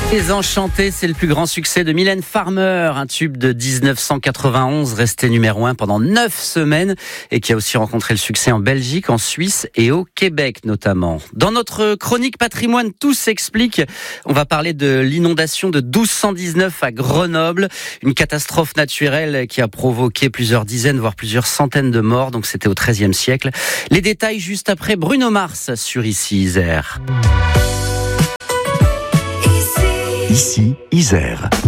Les Enchantés, c'est le plus grand succès de Mylène Farmer, un tube de 1991 resté numéro 1 pendant 9 semaines et qui a aussi rencontré le succès en Belgique, en Suisse et au Québec notamment. Dans notre chronique patrimoine, tout s'explique. On va parler de l'inondation de 1219 à Grenoble, une catastrophe naturelle qui a provoqué plusieurs dizaines voire plusieurs centaines de morts, donc c'était au XIIIe siècle. Les détails juste après Bruno Mars sur Ici Isère. Ici Isère.